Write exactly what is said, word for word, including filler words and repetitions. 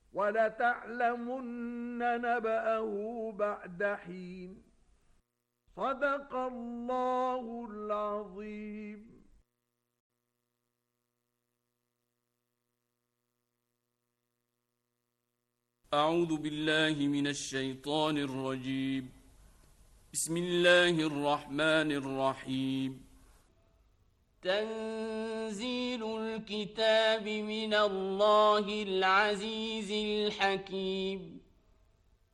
وَلَتَعْلَمُنَّ نَبَأَهُ بَعْدَ حِينٍ. صدق الله العظيم. أعوذ بالله من الشيطان الرجيم. بسم الله الرحمن الرحيم. تنزيل الكتاب من الله العزيز الحكيم.